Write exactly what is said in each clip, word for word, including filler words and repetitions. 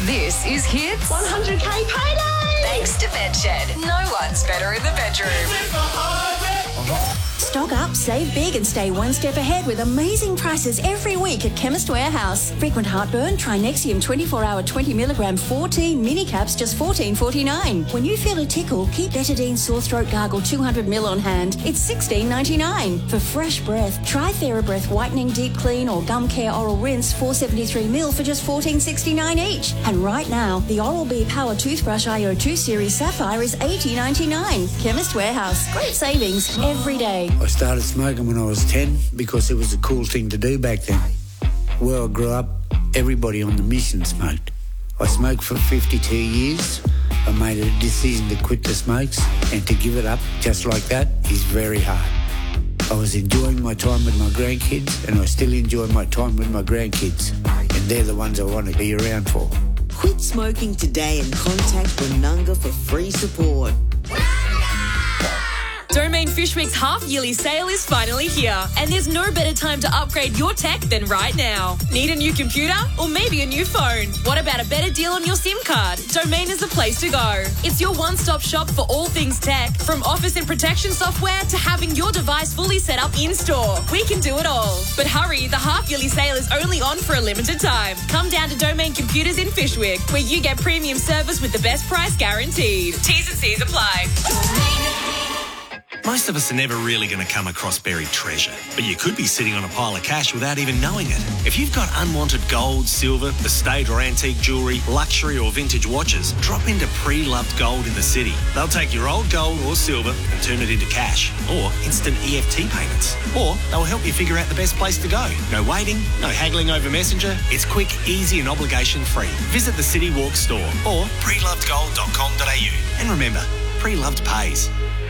This is Hits one hundred K payday! Thanks to Bedshed. No one's better in the bedroom. Stock up, save big and stay one step ahead with amazing prices every week at Chemist Warehouse. Frequent heartburn, try Nexium twenty-four hour twenty milligram fourteen mini caps, just fourteen forty-nine. When you feel a tickle, keep Betadine sore throat gargle two hundred mil on hand. It's sixteen ninety-nine. For fresh breath, try TheraBreath whitening deep clean or gum care oral rinse four seventy-three mil for just fourteen sixty-nine each. And right now, the Oral-B Power Toothbrush I O two Series Sapphire is eighty ninety-nine. Chemist Warehouse. Great savings every day. I started smoking when I was ten because it was a cool thing to do back then. Where I grew up, everybody on the mission smoked. I smoked for fifty-two years. I made a decision to quit the smokes, and to give it up just like that is very hard. I was enjoying my time with my grandkids, and I still enjoy my time with my grandkids, and they're the ones I want to be around for. Quit smoking today and contact Bununga for free support. Domain Fish Week's half-yearly sale is finally here, and there's no better time to upgrade your tech than right now. Need a new computer? Or maybe a new phone? What about a better deal on your SIM card? Domain is the place to go. It's your one-stop shop for all things tech, from office and protection software to having your device fully set up in-store. We can do it all. But hurry, the half-yearly sale is only on for a limited time. Come down to Domain Computers in Fishwick, where you get premium service with the best price guaranteed. T's and C's apply. Most of us are never really going to come across buried treasure, but you could be sitting on a pile of cash without even knowing it. If you've got unwanted gold, silver, estate or antique jewellery, luxury or vintage watches, drop into Pre-Loved Gold in the city. They'll take your old gold or silver and turn it into cash, or instant E F T payments. Or they'll help you figure out the best place to go. No waiting, no haggling over Messenger. It's quick, easy and obligation-free. Visit the City Walk store or pre loved gold dot com dot a u. And remember, Pre-Loved pays.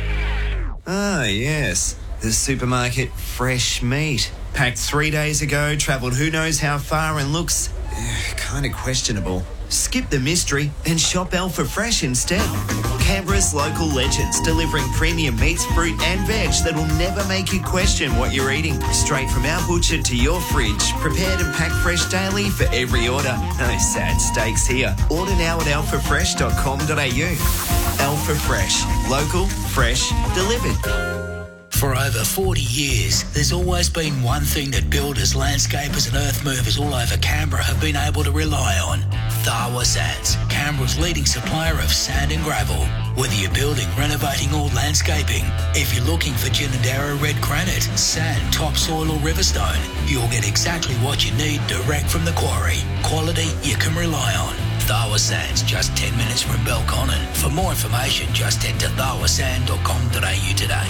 Ah, yes. The supermarket fresh meat. Packed three days ago, travelled who knows how far and looks uh, kind of questionable. Skip the mystery and shop Alpha Fresh instead. Canberra's local legends, delivering premium meats, fruit and veg that will never make you question what you're eating. Straight from our butcher to your fridge, prepared and packed fresh daily for every order. No sad steaks here. Order now at alpha fresh dot com dot a u. Alpha Fresh. Local, fresh, delivered. For over forty years, there's always been one thing that builders, landscapers and earth movers all over Canberra have been able to rely on. Tharwa Sands, Canberra's leading supplier of sand and gravel. Whether you're building, renovating or landscaping, if you're looking for Ginninderra red granite, sand, topsoil or riverstone, you'll get exactly what you need direct from the quarry. Quality you can rely on. Tharwa Sands, just ten minutes from Belconnen. For more information, just head to tharwa sand dot com dot a u today.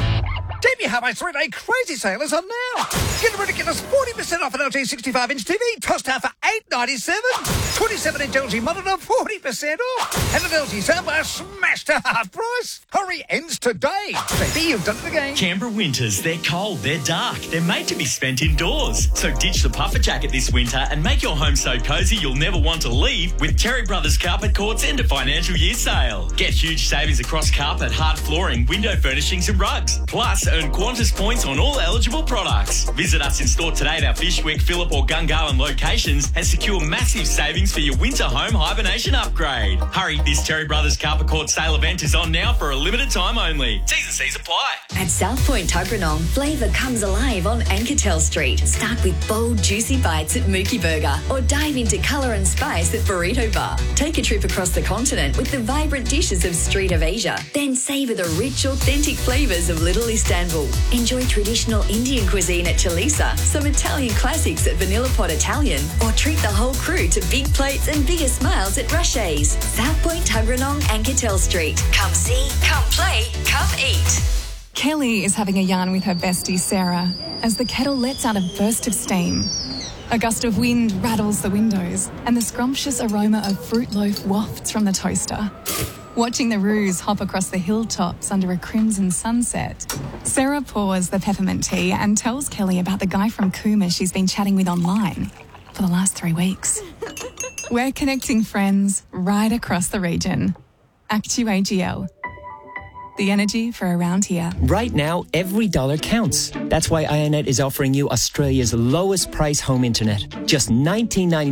T V Highway three-day crazy sale is on now. Get a ridiculous forty percent off an L G sixty-five inch T V, tossed out for eight ninety-seven. twenty-seven inch L G monitor, forty percent off. And an L G soundbar smashed to half price. Hurry, ends today. J B, you've done it again. Canberra winters, they're cold, they're dark, they're made to be spent indoors. So ditch the puffer jacket this winter and make your home so cosy you'll never want to leave with Terry Brothers Carpet Court's end of financial year sale. Get huge savings across carpet, hard flooring, window furnishings and rugs. Plus, earn Qantas points on all eligible products. Visit us in store today at our Fishwick, Phillip or Gungahlin locations and secure massive savings for your winter home hibernation upgrade. Hurry, this Terry Brothers Carpet Court sale event is on now for a limited time only. T's and C's apply. At South Point Tuggeranong, flavour comes alive on Anketel Street. Start with bold, juicy bites at Mookie Burger or dive into colour and spice at Burrito Bar. Take a trip across the continent with the vibrant dishes of Street of Asia. Then savour the rich, authentic flavours of Little Istanbul. Enjoy traditional Indian cuisine at Chalisa, some Italian classics at Vanilla Pot Italian, or treat the whole crew to big plates and bigger smiles at Rushes. South Point Tuggeranong, Anketel Street. Come see, come play, come eat. Kelly is having a yarn with her bestie Sarah as the kettle lets out a burst of steam. A gust of wind rattles the windows and the scrumptious aroma of fruit loaf wafts from the toaster. Watching the roos hop across the hilltops under a crimson sunset, Sarah pours the peppermint tea and tells Kelly about the guy from Cooma she's been chatting with online for the last three weeks. We're connecting friends right across the region. Actu A G L. The energy for around here. Right now, every dollar counts. That's why I O N E T is offering you Australia's lowest price home internet. Just nineteen ninety-nine